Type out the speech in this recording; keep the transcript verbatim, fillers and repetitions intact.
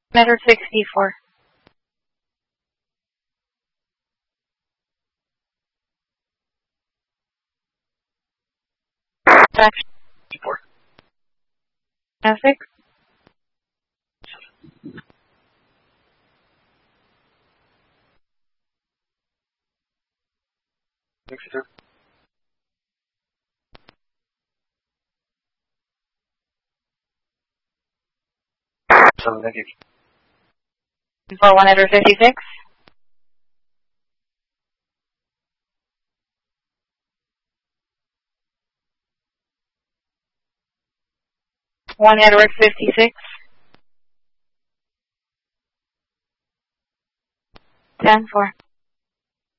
Edward sixty-four. Action. Four. Essex. Sixty-two. Seven, thank you. For one Edward fifty-six. One Edward fifty-six. Ten four.